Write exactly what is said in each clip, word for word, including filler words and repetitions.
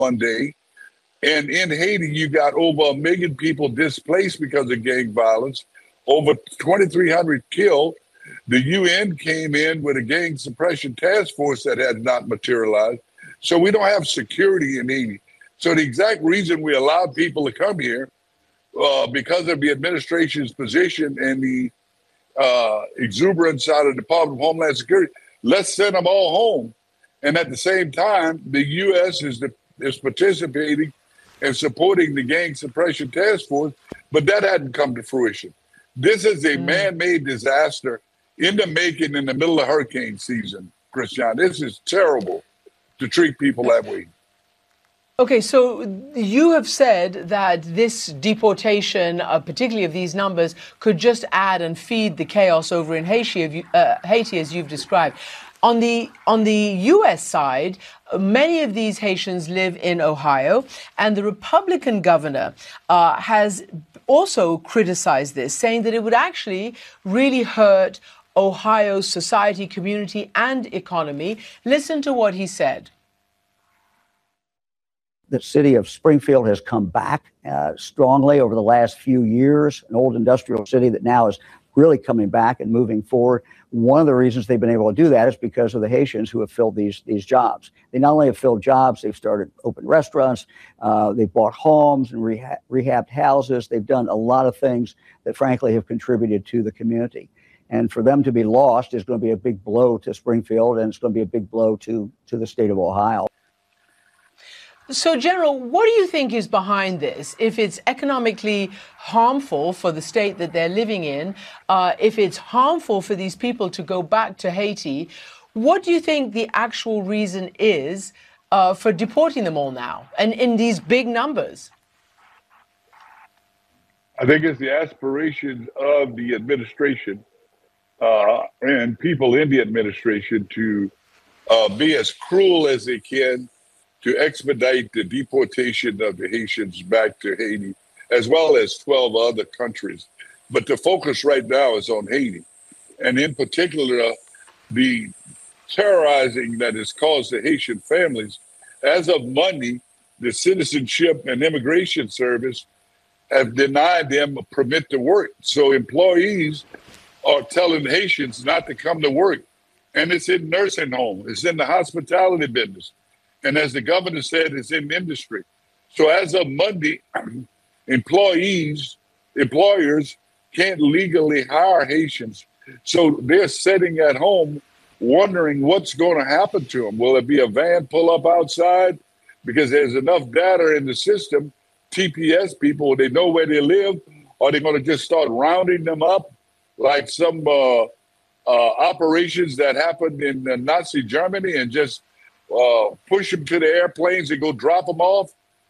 one day. And in Haiti, you got over a million people displaced because of gang violence, over twenty-three hundred killed. The U N came in with a gang suppression task force that had not materialized. So we don't have security in Haiti. So the exact reason we allowed people to come here, uh, because of the administration's position and the uh, exuberance out of the Department of Homeland Security, let's send them all home. And at the same time, the U S is the, is participating and supporting the gang suppression task force, but that hadn't come to fruition. This is a mm. man-made disaster in the making in the middle of hurricane season, Christian. This is terrible to treat people that way. Okay, so you have said that this deportation, uh, particularly of these numbers, could just add and feed the chaos over in Haiti, uh, Haiti as you've described. On the on the U S side, many of these Haitians live in Ohio, and the Republican governor uh, has also criticized this, saying that it would actually really hurt Ohio's society, community, and economy. Listen to what he said. The city of Springfield has come back uh, strongly over the last few years, an old industrial city that now is really coming back and moving forward. One of the reasons they've been able to do that is because of the Haitians who have filled these these jobs. They not only have filled jobs, they've started open restaurants, uh, they've bought homes and reha- rehabbed houses. They've done a lot of things that frankly have contributed to the community. And for them to be lost is going to be a big blow to Springfield, and it's going to be a big blow to, to the state of Ohio. So, General, what do you think is behind this? If it's economically harmful for the state that they're living in, uh, if it's harmful for these people to go back to Haiti, what do you think the actual reason is uh, for deporting them all now and in these big numbers? I think it's the aspirations of the administration uh, and people in the administration to uh, be as cruel as they can to expedite the deportation of the Haitians back to Haiti, as well as twelve other countries. But the focus right now is on Haiti. And in particular, the terrorizing that has caused the Haitian families. As of Monday, the Citizenship and Immigration Service have denied them a permit to work. So employees are telling Haitians not to come to work. And it's in nursing homes, it's in the hospitality business. And as the governor said, it's in industry. So as of Monday, employees, employers can't legally hire Haitians. So they're sitting at home wondering what's going to happen to them. Will it be a van pull up outside? Because there's enough data in the system, T P S people, they know where they live. Are they going to just start rounding them up like some uh, uh, operations that happened in uh, Nazi Germany and just Uh, push them to the airplanes and go drop them off?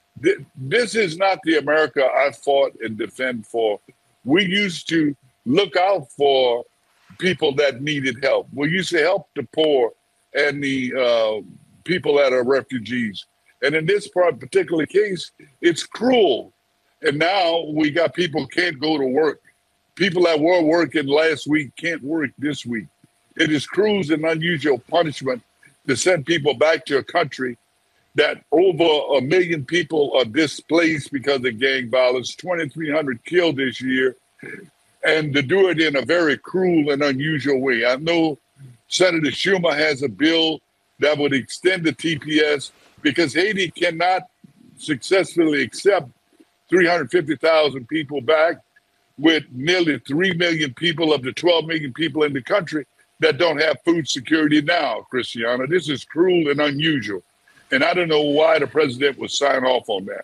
This is not the America I fought and defend for. We used to look out for people that needed help. We used to help the poor and the uh, people that are refugees. And in this part, particular case, it's cruel. And now we got people can't go to work. People that were working last week can't work this week. It is cruel and unusual punishment to send people back to a country that over a million people are displaced because of gang violence, twenty-three hundred killed this year, and to do it in a very cruel and unusual way. I know Senator Schumer has a bill that would extend the T P S because Haiti cannot successfully accept three hundred fifty thousand people back with nearly three million people of the twelve million people in the country that don't have food security now, Christiana. This is cruel and unusual. And I don't know why the president would sign off on that.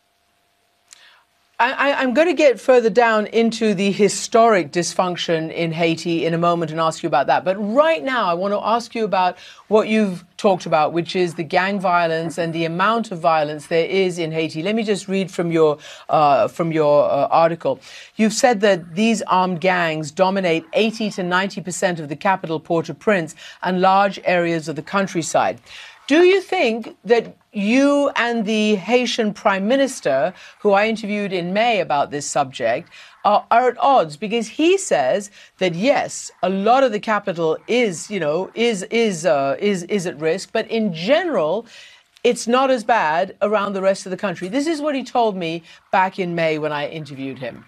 I, I'm going to get further down into the historic dysfunction in Haiti in a moment and ask you about that. But right now, I want to ask you about what you've talked about, which is the gang violence and the amount of violence there is in Haiti. Let me just read from your uh, from your uh, article. You've said that these armed gangs dominate eighty to ninety percent of the capital, Port-au-Prince, and large areas of the countryside. Do you think that you and the Haitian Prime Minister, who I interviewed in May about this subject, are, are at odds? Because he says that, yes, a lot of the capital is, you know, is is uh, is is at risk, but in general, it's not as bad around the rest of the country. This is what he told me back in May when I interviewed him.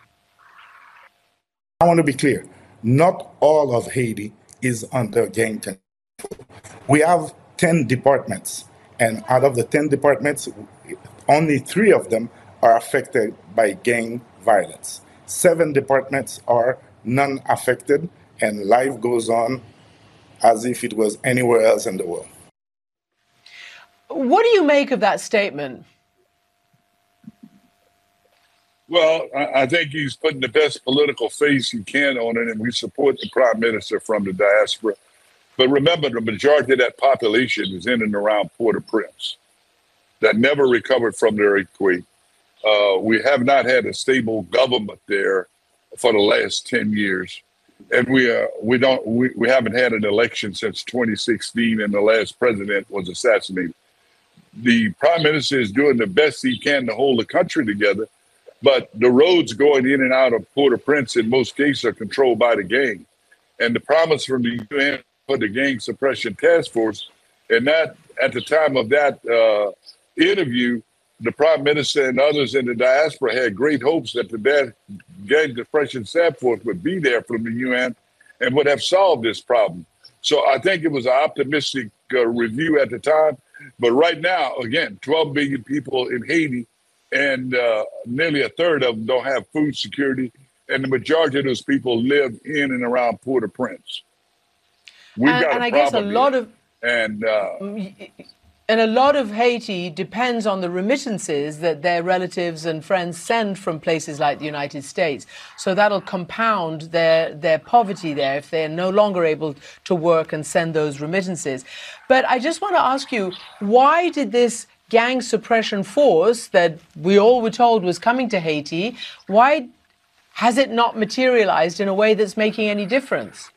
I want to be clear. Not all of Haiti is under gang control. We have ten departments, and out of the ten departments, only three of them are affected by gang violence. Seven departments are non-affected, and life goes on as if it was anywhere else in the world. What do you make of that statement? Well, I, I think he's putting the best political face he can on it, and we support the prime minister from the diaspora. But remember, the majority of that population is in and around Port-au-Prince that never recovered from the earthquake. Uh, we have not had a stable government there for the last ten years. And we uh, we don't we, we haven't had an election since twenty sixteen, and the last president was assassinated. The prime minister is doing the best he can to hold the country together, but the roads going in and out of Port-au-Prince in most cases are controlled by the gang. And the promise from the U N for the gang suppression task force, and that at the time of that uh, interview, the prime minister and others in the diaspora had great hopes that the gang suppression task force would be there from the U N and would have solved this problem. So I think it was an optimistic uh, review at the time. But right now, again, twelve million people in Haiti, and uh, nearly a third of them don't have food security. And the majority of those people live in and around Port-au-Prince. We've and, got and a I guess a lot here. of and uh, and a lot of Haiti depends on the remittances that their relatives and friends send from places like the United States. So that'll compound their their poverty there if they're no longer able to work and send those remittances. But I just want to ask you, why did this gang suppression force that we all were told was coming to Haiti, why has it not materialized in a way that's making any difference?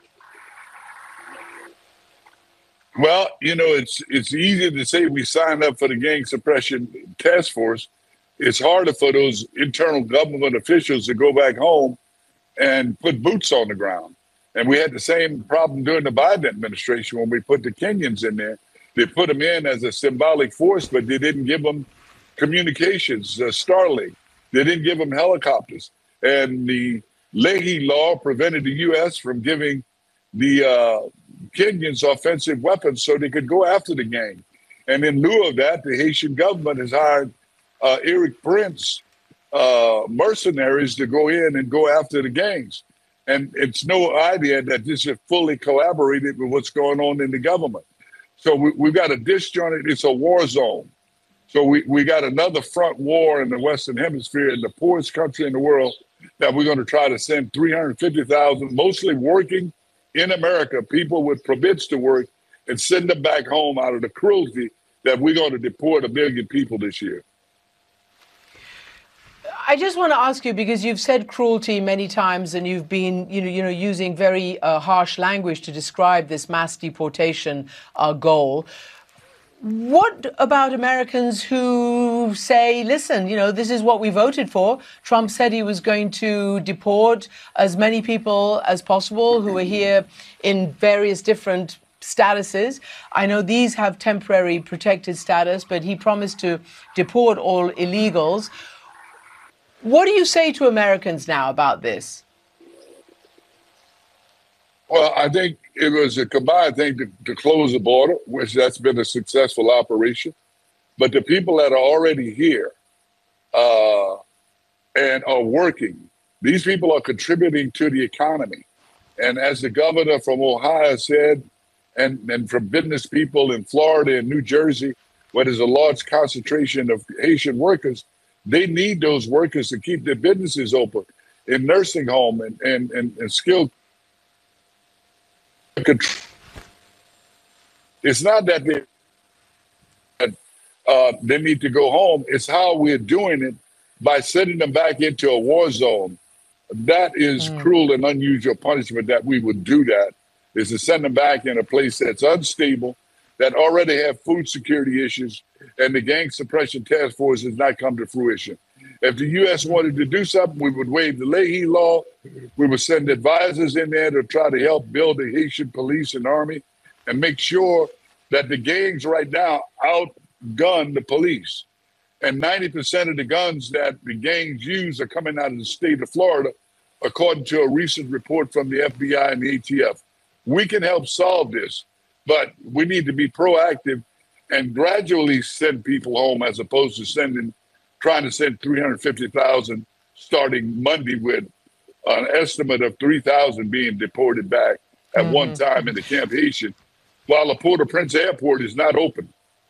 Well, you know, it's it's easy to say we signed up for the gang suppression task force. It's harder for those internal government officials to go back home and put boots on the ground. And we had the same problem during the Biden administration when we put the Kenyans in there. They put them in as a symbolic force, but they didn't give them communications, uh, Starlink. They didn't give them helicopters. And the Leahy law prevented the U S from giving the uh, Kenyans offensive weapons so they could go after the gang. And in lieu of that, the Haitian government has hired uh, Eric Prince uh, mercenaries to go in and go after the gangs. And it's no idea that this is fully collaborated with what's going on in the government. So we, we've got a disjointed, it's a war zone. So we, we got another front war in the Western Hemisphere, in the poorest country in the world, that we're going to try to send three hundred fifty thousand, mostly working in America, people with permits to work, and send them back home out of the cruelty that we're going to deport a million people this year. I just want to ask you, because you've said cruelty many times and you've been, you know, you know, using very uh, harsh language to describe this mass deportation uh, goal. What about Americans who say, listen, you know, this is what we voted for. Trump said he was going to deport as many people as possible who are here in various different statuses. I know these have temporary protected status, but he promised to deport all illegals. What do you say to Americans now about this? Well, I think it was a combined thing to, to close the border, which that's been a successful operation. But the people that are already here uh, and are working, these people are contributing to the economy. And as the governor from Ohio said, and, and from business people in Florida and New Jersey, where there's a large concentration of Haitian workers, they need those workers to keep their businesses open in nursing home and, and, and, and skilled. It's not that they, uh, they need to go home. It's how we're doing it by sending them back into a war zone. That is mm. cruel and unusual punishment that we would do that, is to send them back in a place that's unstable, that already have food security issues, and the gang suppression task force has not come to fruition. If the U S wanted to do something, we would waive the Leahy law. We would send advisors in there to try to help build the Haitian police and army and make sure that the gangs right now out gun the police. And ninety percent of the guns that the gangs use are coming out of the state of Florida, according to a recent report from the F B I and the A T F. We can help solve this, but we need to be proactive and gradually send people home as opposed to sending, trying to send three hundred fifty thousand starting Monday with an estimate of three thousand being deported back at mm-hmm. one time in the Camp Haitian, while the Port-au-Prince airport is not open.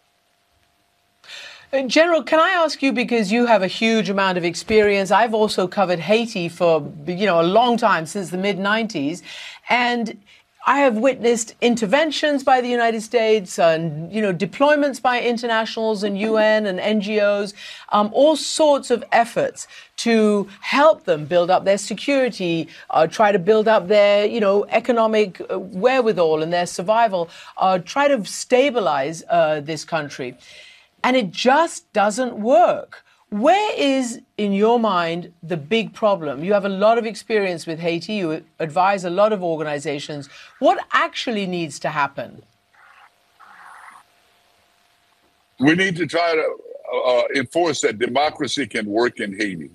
General, can I ask you, because you have a huge amount of experience, I've also covered Haiti for, you know, a long time, since the mid nineties, and I have witnessed interventions by the United States and, you know, deployments by internationals and U N and N G Os, um, all sorts of efforts to help them build up their security, uh, try to build up their, you know, economic wherewithal and their survival, uh, try to stabilize uh, this country. And it just doesn't work. Where is, in your mind, the big problem? You have a lot of experience with Haiti. You advise a lot of organizations. What actually needs to happen? We need to try to uh, enforce that democracy can work in Haiti.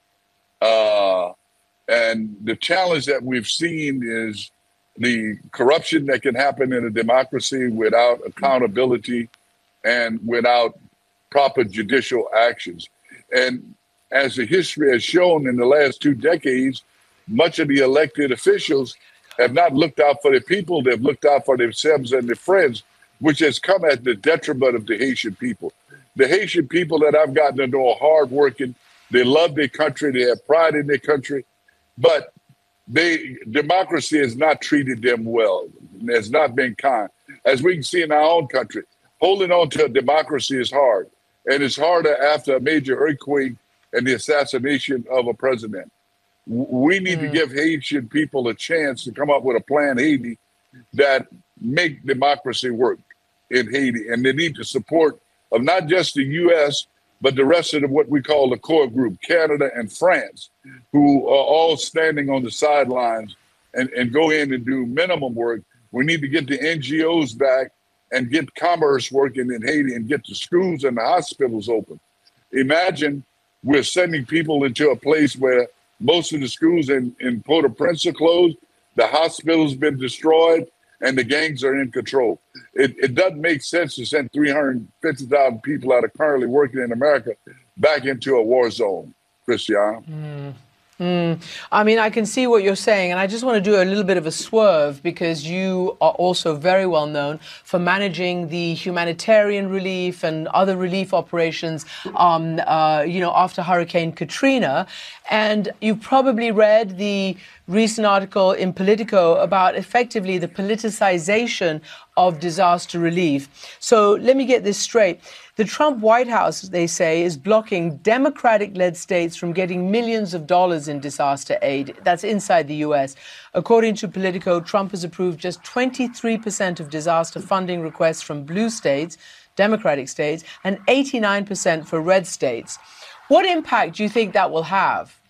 Uh, and the challenge that we've seen is the corruption that can happen in a democracy without accountability and without proper judicial actions. And as the history has shown in the last two decades, much of the elected officials have not looked out for the people. They've looked out for themselves and their friends, which has come at the detriment of the Haitian people. The Haitian people that I've gotten to know are hardworking. They love their country. They have pride in their country. But they democracy has not treated them well. It has not been kind. As we can see in our own country, holding on to a democracy is hard. And it's harder after a major earthquake and the assassination of a president. We need mm. to give Haitian people a chance to come up with a plan, Haiti, that make democracy work in Haiti. And they need the support of not just the U S, but the rest of the, what we call the core group, Canada and France, who are all standing on the sidelines and, and go in and do minimum work. We need to get the N G Os back and get commerce working in Haiti and get the schools and the hospitals open. Imagine we're sending people into a place where most of the schools in, in Port-au-Prince are closed, the hospital's been destroyed, and the gangs are in control. It, it doesn't make sense to send three hundred fifty thousand people that are currently working in America back into a war zone, Christiana. Mm. Mm. I mean, I can see what you're saying, and I just want to do a little bit of a swerve because you are also very well known for managing the humanitarian relief and other relief operations, um, uh, you know, after Hurricane Katrina. And you've probably read the recent article in Politico about effectively the politicization of disaster relief. So let me get this straight. The Trump White House, they say, is blocking Democratic-led states from getting millions of dollars in disaster aid. That's inside the U S. According to Politico, Trump has approved just twenty-three percent of disaster funding requests from blue states, Democratic states, and eighty-nine percent for red states. What impact do you think that will have?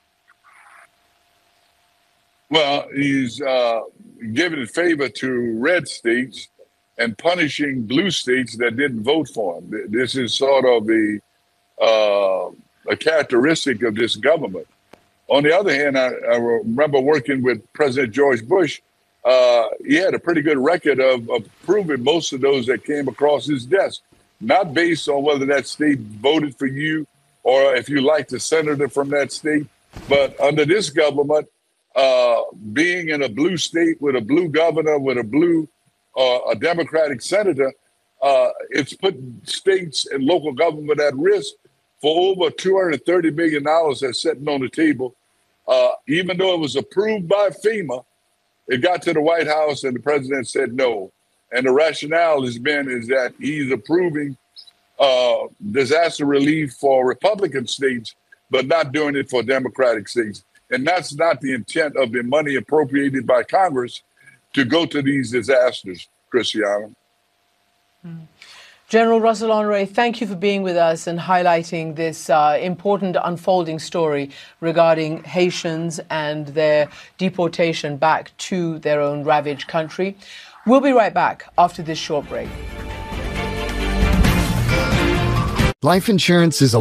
Well, he's uh, giving favor to red states and punishing blue states that didn't vote for him. This is sort of a, uh, a characteristic of this government. On the other hand, I, I remember working with President George Bush. Uh, he had a pretty good record of, of approving most of those that came across his desk, not based on whether that state voted for you or if you liked the senator from that state. But under this government, uh, being in a blue state with a blue governor, with a blue Uh, a Democratic senator, uh, it's put states and local government at risk for over two hundred thirty million dollars that's sitting on the table. Uh, even though it was approved by FEMA, it got to the White House and the president said no. And the rationale has been is that he's approving uh, disaster relief for Republican states, but not doing it for Democratic states. And that's not the intent of the money appropriated by Congress to go to these disasters, Christiana. Mm. General Russell Honore, thank you for being with us and highlighting this uh, important unfolding story regarding Haitians and their deportation back to their own ravaged country. We'll be right back after this short break. Life insurance is a